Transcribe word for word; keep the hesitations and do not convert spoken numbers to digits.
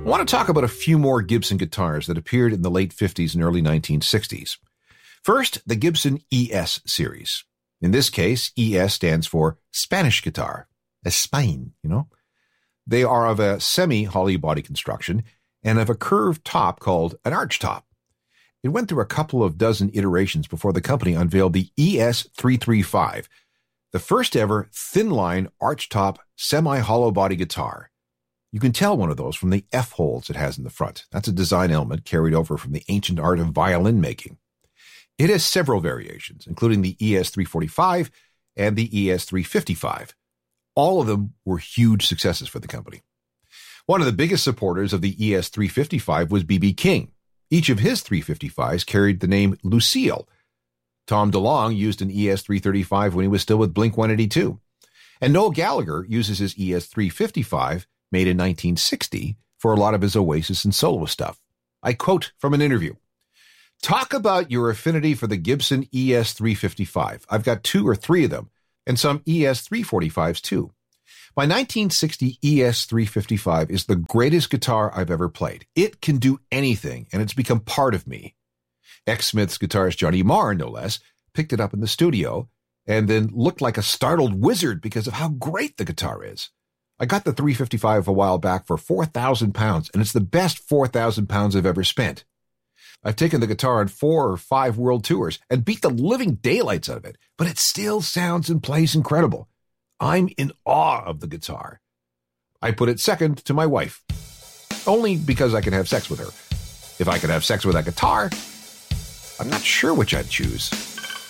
I want to talk about a few more Gibson guitars that appeared in the late fifties and early nineteen sixties. First, the Gibson E S series. In this case, E S stands for Spanish guitar, Espagne, you know. They are of a semi-holly body construction and have a curved top called an arch top. It went through a couple of dozen iterations before the company unveiled the E S three thirty-five, the first ever thin-line arch-top semi-hollow body guitar. You can tell one of those from the F-holes it has in the front. That's a design element carried over from the ancient art of violin making. It has several variations, including the E S three forty-five and the E S three fifty-five. All of them were huge successes for the company. One of the biggest supporters of the E S three fifty-five was B B King. Each of his three fifty-fives carried the name Lucille. Tom DeLonge used an E S three thirty-five when he was still with Blink one eighty-two. And Noel Gallagher uses his E S three fifty-five, made in nineteen sixty, for a lot of his Oasis and solo stuff. I quote from an interview, "Talk about your affinity for the Gibson E S three fifty-five. I've got two or three of them, and some E S three forty-fives too. My nineteen sixty E S three fifty-five is the greatest guitar I've ever played. It can do anything, and it's become part of me." Ex-Smiths guitarist Johnny Marr, no less, picked it up in the studio and then looked like a startled wizard because of how great the guitar is. "I got the three fifty-five a while back for four thousand pounds, and it's the best four thousand pounds I've ever spent. I've taken the guitar on four or five world tours and beat the living daylights out of it, but it still sounds and plays incredible. I'm in awe of the guitar. I put it second to my wife, only because I can have sex with her. If I could have sex with that guitar, I'm not sure which I'd choose."